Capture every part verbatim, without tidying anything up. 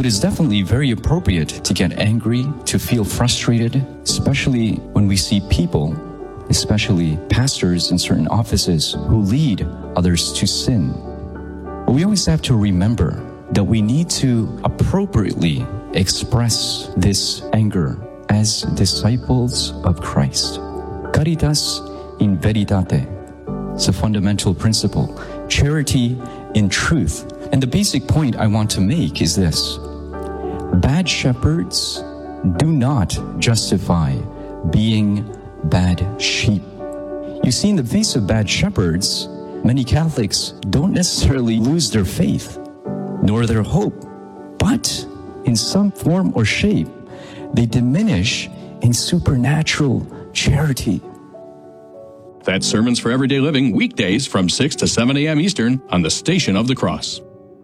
it is definitely very appropriate to get angry, to feel frustrated, especially when we see people, especially pastors in certain offices, who lead others to sin. But we always have to remember that we need to appropriately express this anger as disciples of Christ. Caritas in veritate. It's a fundamental principle. Charity in truth. And the basic point I want to make is this. Bad shepherds do not justify being bad sheep. You see, in the face of bad shepherds, many Catholics don't necessarily lose their faith, nor their hope, but in some form or shape, they diminish in supernatural charity. That's Sermons for Everyday Living, weekdays from six to seven a.m. Eastern on the Station of the Cross.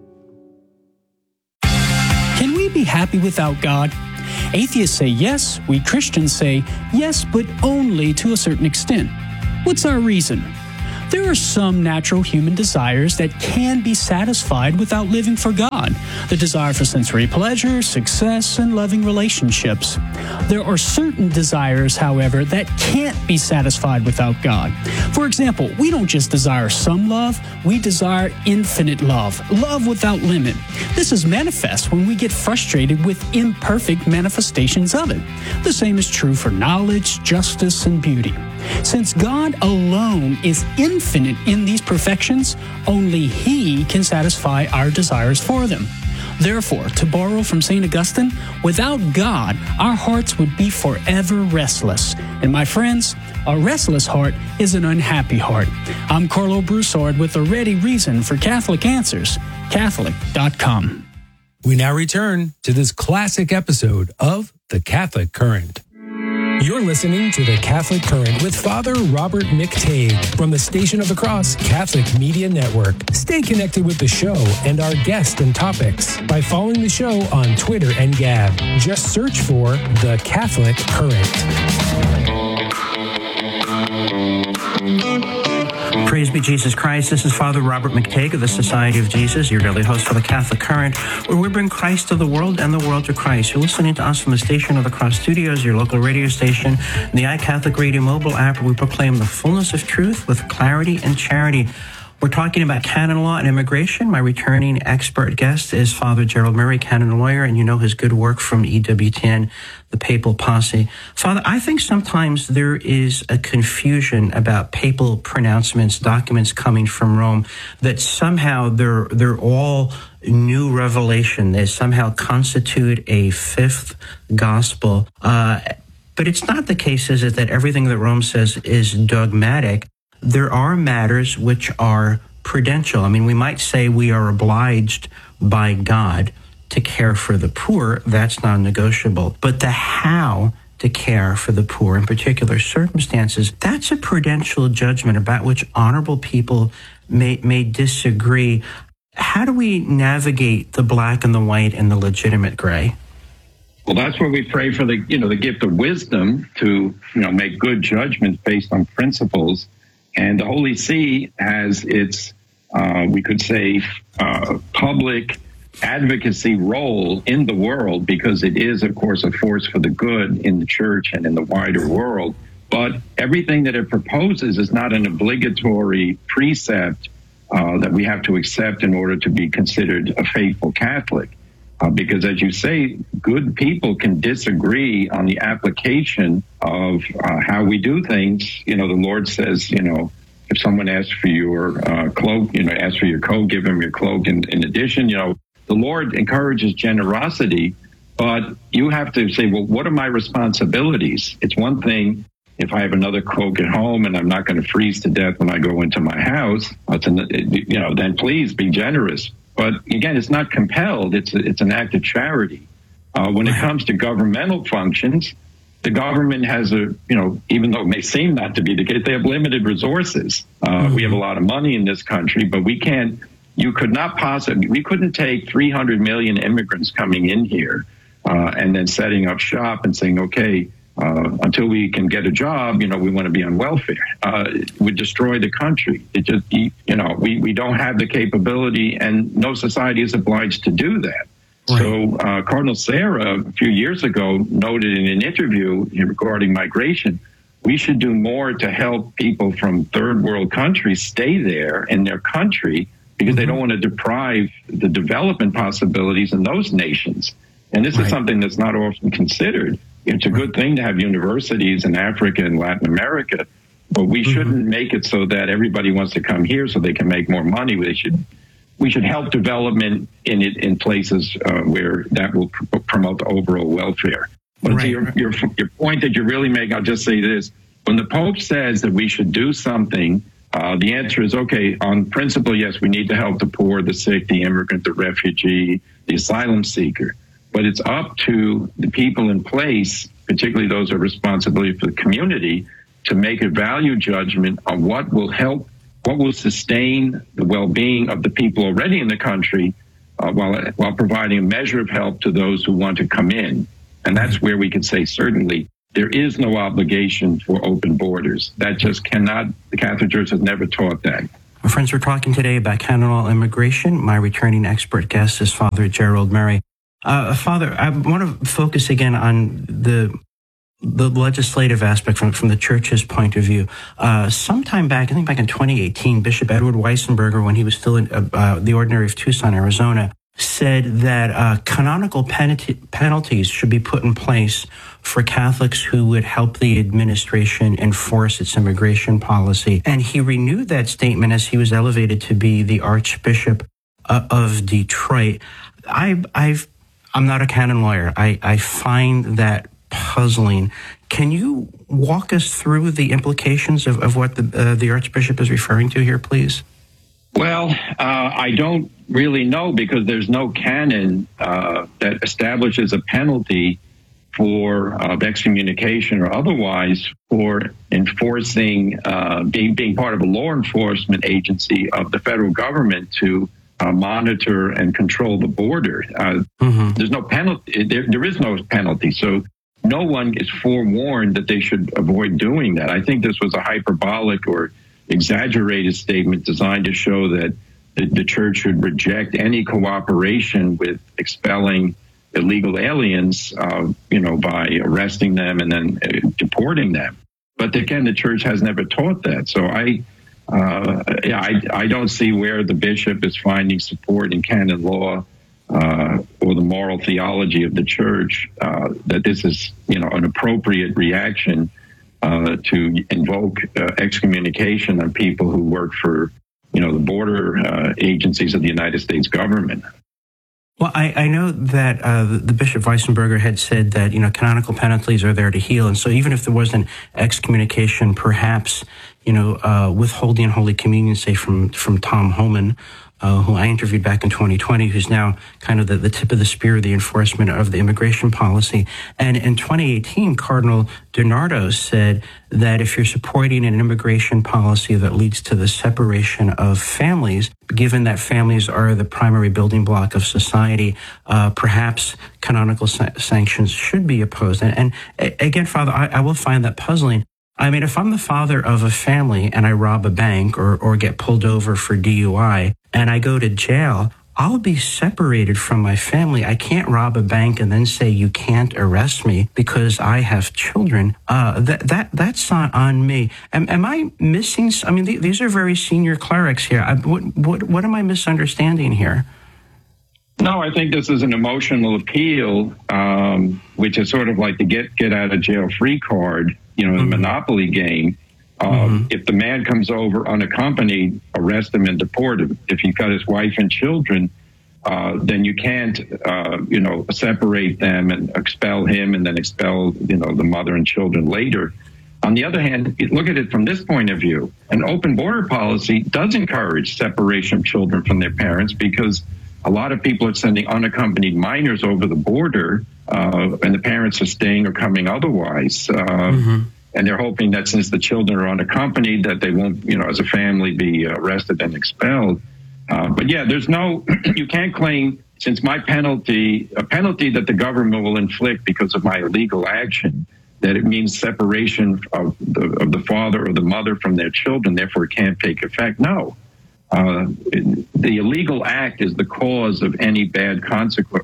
Can we be happy without God? Atheists say yes, we Christians say yes, but only to a certain extent. What's our reason? There are some natural human desires that can be satisfied without living for God. The desire for sensory pleasure, success, and loving relationships. There are certain desires, however, that can't be satisfied without God. For example, we don't just desire some love, we desire infinite love, love without limit. This is manifest when we get frustrated with imperfect manifestations of it. The same is true for knowledge, justice, and beauty. Since God alone is infinite in these perfections, only He can satisfy our desires for them. Therefore, to borrow from Saint Augustine, without God, our hearts would be forever restless. And my friends, a restless heart is an unhappy heart. I'm Carlo Broussard with a ready reason for Catholic Answers, Catholic dot com. We now return to this classic episode of The Catholic Current. You're listening to The Catholic Current with Father Robert McTague from the Station of the Cross Catholic Media Network. Stay connected with the show and our guests and topics by following the show on Twitter and Gab. Just search for The Catholic Current. Praise be Jesus Christ. This is Father Robert McTague of the Society of Jesus, your daily host for the Catholic Current, where we bring Christ to the world and the world to Christ. You're listening to us from the Station of the Cross Studios, your local radio station, and the iCatholic Radio mobile app, where we proclaim the fullness of truth with clarity and charity. We're talking about canon law and immigration. My returning expert guest is Father Gerald Murray, canon lawyer, and you know his good work from E W T N, the Papal Posse. Father, I think sometimes there is a confusion about papal pronouncements, documents coming from Rome, that somehow they're they're all new revelation. They somehow constitute a fifth gospel. Uh, but it's not the case, is it, that everything that Rome says is dogmatic? There are matters which are prudential. I mean, we might say we are obliged by God to care for the poor. That's non-negotiable. But the how to care for the poor in particular circumstances, that's a prudential judgment about which honorable people may, may disagree. How do we navigate the black and the white and the legitimate gray? Well, that's where we pray for the, you know, the gift of wisdom to, you know, make good judgments based on principles. And the Holy See has its, uh, we could say, uh, public advocacy role in the world, because it is, of course, a force for the good in the church and in the wider world. But everything that it proposes is not an obligatory precept uh, that we have to accept in order to be considered a faithful Catholic. Uh, because, as you say, good people can disagree on the application of uh, how we do things. You know, the Lord says, you know, if someone asks for your uh, cloak, you know, asks for your coat, give him your cloak. In, in addition, you know, the Lord encourages generosity, but you have to say, well, what are my responsibilities? It's one thing if I have another cloak at home and I'm not going to freeze to death when I go into my house, it's an, you know, then please be generous. But again, it's not compelled. It's a, it's an act of charity. Uh, when it comes to governmental functions, the government has a, you know, even though it may seem not to be the case, they have limited resources. Uh, mm-hmm. We have a lot of money in this country, but we can't, you could not possibly, we couldn't take three hundred million immigrants coming in here uh, and then setting up shop and saying, okay, uh, until we can get a job, you know, we want to be on welfare. Uh, it would destroy the country. It just, you know, we, we don't have the capability, and no society is obliged to do that. Right. So uh, Cardinal Sarah, a few years ago, noted in an interview regarding migration, we should do more to help people from third world countries stay there in their country because mm-hmm. they don't want to deprive the development possibilities in those nations. And this right. is something that's not often considered. It's a good thing to have universities in Africa and Latin America, but we mm-hmm. shouldn't make it so that everybody wants to come here so they can make more money. We should we should help development in it in places uh, where that will pr- promote the overall welfare. But right. to your, your your point that you're really making, I'll just say this: when the Pope says that we should do something, uh, the answer is okay. On principle, yes, we need to help the poor, the sick, the immigrant, the refugee, the asylum seeker. But it's up to the people in place, particularly those who have responsibility for the community, to make a value judgment on what will help, what will sustain the well-being of the people already in the country, uh, while while providing a measure of help to those who want to come in. And that's where we can say certainly there is no obligation for open borders. That just cannot. The Catholic Church has never taught that. My friends, we're talking today about canon law immigration. My returning expert guest is Father Gerald Murray. Uh, Father, I want to focus again on the the legislative aspect from, from the Church's point of view. Uh, sometime back, I think back in twenty eighteen, Bishop Edward Weissenberger, when he was still in uh, uh, the Ordinary of Tucson, Arizona, said that uh, canonical penalty, penalties should be put in place for Catholics who would help the administration enforce its immigration policy. And he renewed that statement as he was elevated to be the Archbishop uh, of Detroit. I, I've I'm not a canon lawyer. I, I find that puzzling. Can you walk us through the implications of, of what the, uh, the Archbishop is referring to here, please? Well, uh, I don't really know because there's no canon uh, that establishes a penalty for uh, excommunication or otherwise for enforcing, uh, being, being part of a law enforcement agency of the federal government to Uh, monitor and control the border. Uh, mm-hmm. There's no penalty. There, there is no penalty. So no one is forewarned that they should avoid doing that. I think this was a hyperbolic or exaggerated statement designed to show that the, the church should reject any cooperation with expelling illegal aliens, uh, you know, by arresting them and then uh, deporting them. But again, the church has never taught that. So I Uh, yeah, I, I don't see where the bishop is finding support in canon law uh, or the moral theology of the church uh, that this is, you know, an appropriate reaction uh, to invoke uh, excommunication on people who work for, you know, the border uh, agencies of the United States government. Well, I, I know that uh, the Bishop Weissenberger had said that, you know, canonical penalties are there to heal. And so even if there wasn't excommunication, perhaps, you know, uh, withholding Holy Communion, say, from, from Tom Homan, uh, who I interviewed back in twenty twenty, who's now kind of the, the tip of the spear of the enforcement of the immigration policy. And in twenty eighteen, Cardinal DiNardo said that if you're supporting an immigration policy that leads to the separation of families, given that families are the primary building block of society, uh, perhaps canonical sa- sanctions should be opposed. And, and again, Father, I, I will find that puzzling. I mean, if I'm the father of a family and I rob a bank or, or get pulled over for D U I and I go to jail, I'll be separated from my family. I can't rob a bank and then say you can't arrest me because I have children. Uh, that that that's not on me. Am, am I missing? I mean, th- these are very senior clerics here. I, what what what am I misunderstanding here? No, I think this is an emotional appeal, um, which is sort of like the get get out of jail free card. You know, the mm-hmm. Monopoly game. Um, mm-hmm. If the man comes over unaccompanied, arrest him and deport him. If he's got his wife and children, uh, then you can't, uh, you know, separate them and expel him and then expel, you know, the mother and children later. On the other hand, look at it from this point of view. An open border policy does encourage separation of children from their parents because a lot of people are sending unaccompanied minors over the border, uh, and the parents are staying or coming otherwise. Uh, mm-hmm. And they're hoping that since the children are unaccompanied, that they won't, you know, as a family, be arrested and expelled. Uh, but yeah, there's no, you can't claim, since my penalty, a penalty that the government will inflict because of my illegal action, that it means separation of the, of the father or the mother from their children, therefore it can't take effect. No. Uh, the illegal act is the cause of any bad consequence or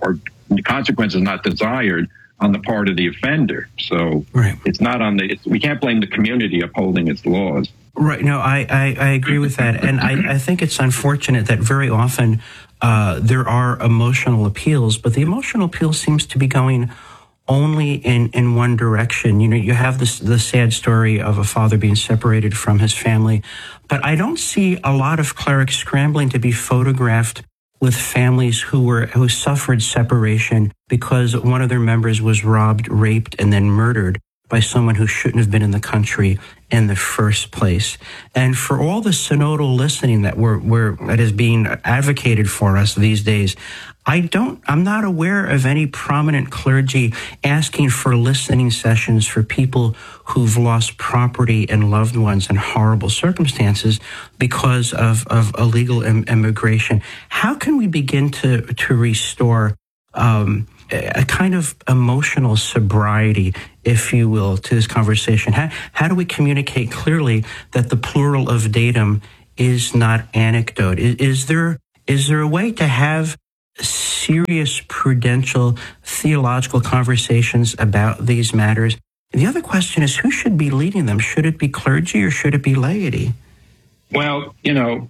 the consequence is not desired on the part of the offender. So right. it's not on the, it's, we can't blame the community upholding its laws. Right. No, I, I, I agree with that. And I, I think it's unfortunate that very often uh, there are emotional appeals, but the emotional appeal seems to be going only in, in one direction. You know, you have this the sad story of a father being separated from his family, but I don't see a lot of clerics scrambling to be photographed with families who were who suffered separation because one of their members was robbed, raped, and then murdered by someone who shouldn't have been in the country in the first place. And for all the synodal listening that we're, we're that is being advocated for us these days, I don't, I'm not aware of any prominent clergy asking for listening sessions for people who've lost property and loved ones in horrible circumstances because of, of illegal im- immigration. How can we begin to, to restore um, a kind of emotional sobriety, if you will, to this conversation? How, how do we communicate clearly that the plural of datum is not anecdote? Is, is there is there a way to have serious prudential theological conversations about these matters? And the other question is, who should be leading them? Should it be clergy or should it be laity? Well, you know,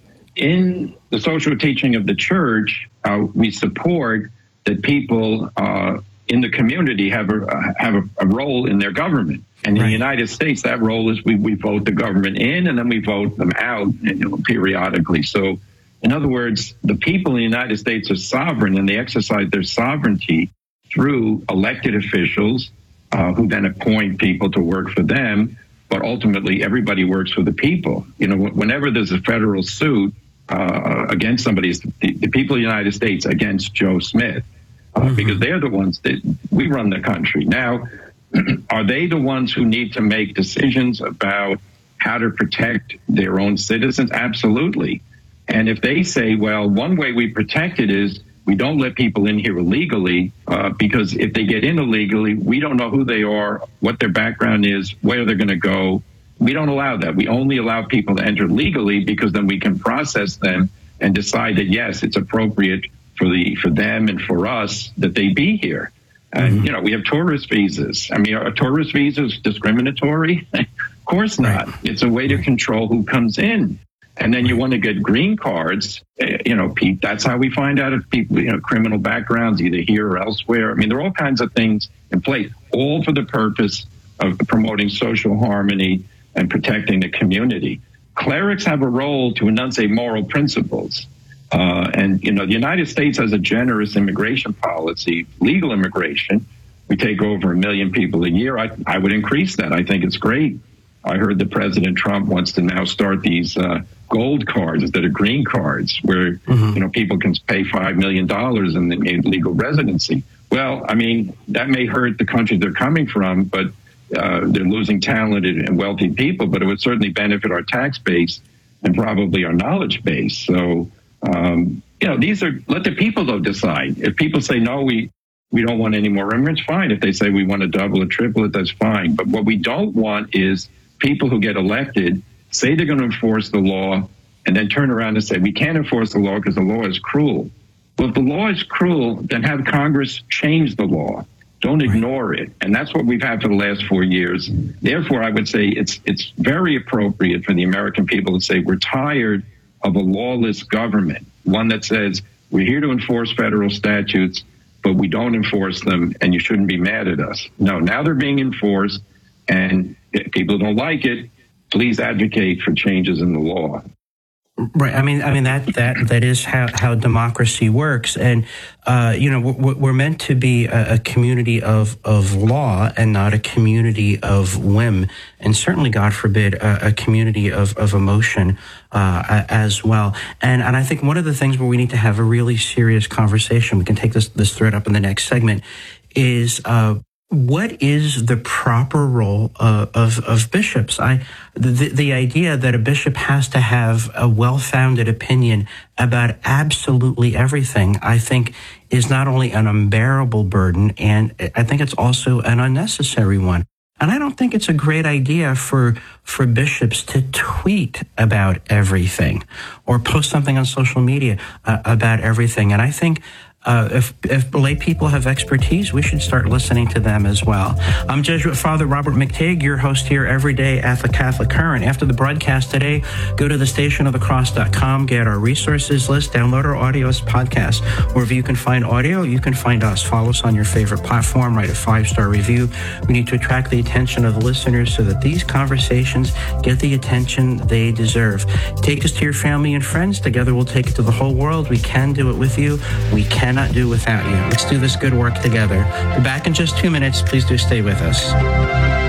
in the social teaching of the church, uh, we support that people uh, in the community have a uh, have a, a role in their government. And in right. the United States, that role is we, we vote the government in and then we vote them out, you know, periodically. So in other words, the people in the United States are sovereign, and they exercise their sovereignty through elected officials uh, who then appoint people to work for them. But ultimately, everybody works for the people. You know, whenever there's a federal suit uh, against somebody, it's the, the people of the United States against Joe Smith, uh, mm-hmm. because they're the ones that we run the country. Now, are they the ones who need to make decisions about how to protect their own citizens? Absolutely. And if they say, well, one way we protect it is we don't let people in here illegally, uh, because if they get in illegally, we don't know who they are, what their background is, where they're going to go. We don't allow that. We only allow people to enter legally because then we can process them and decide that, yes, it's appropriate for the for them and for us that they be here. And, mm-hmm. you know, we have tourist visas. I mean, are tourist visas discriminatory? Of course not. Right. It's a way to control who comes in. And then you want to get green cards, you know, Pete, that's how we find out if people, you know, criminal backgrounds, either here or elsewhere. I mean, there are all kinds of things in place, all for the purpose of promoting social harmony and protecting the community. Clerics have a role to enunciate moral principles. Uh, and, you know, the United States has a generous immigration policy, legal immigration. We take over a million people a year. I, I would increase that. I think it's great. I heard that President Trump wants to now start these uh, gold cards instead of green cards where, mm-hmm. you know, people can pay five million dollars and they gain legal residency. Well, I mean, that may hurt the country they're coming from, but uh, they're losing talented and wealthy people, but it would certainly benefit our tax base and probably our knowledge base. So, um, you know, these are, let the people, though, decide. If people say, no, we, we don't want any more immigrants, fine. If they say we want to double or triple it, that's fine. But what we don't want is people who get elected say they're going to enforce the law and then turn around and say, we can't enforce the law because the law is cruel. Well, if the law is cruel, then have Congress change the law. Don't ignore it. And that's what we've had for the last four years. Therefore, I would say it's it's very appropriate for the American people to say we're tired of a lawless government, one that says we're here to enforce federal statutes, but we don't enforce them, and you shouldn't be mad at us. No, now they're being enforced, and if people don't like it, please advocate for changes in the law. Right. I mean, I mean that that that is how, how democracy works, and uh, you know we're, we're meant to be a, a community of of law and not a community of whim, and certainly, God forbid, a, a community of of emotion uh, as well. And and I think one of the things where we need to have a really serious conversation, we can take this this thread up in the next segment, is uh, what is the proper role uh, of of bishops? I the the idea that a bishop has to have a well-founded opinion about absolutely everything, I think, is not only an unbearable burden, and I think it's also an unnecessary one. And I don't think it's a great idea for for bishops to tweet about everything or post something on social media uh, about everything. And I think Uh, if, if lay people have expertise, we should start listening to them as well. I'm Jesuit Father Robert McTague, your host here every day at the Catholic Current. After the broadcast today, go to the station of the cross dot com, get our resources list, download our audio podcast. Wherever you can find audio, you can find us. Follow us on your favorite platform, write a five-star review. We need to attract the attention of the listeners so that these conversations get the attention they deserve. Take us to your family and friends. Together we'll take it to the whole world. We can do it with you. We can not do without you. Let's do this good work together. We're back in just two minutes. Please do stay with us.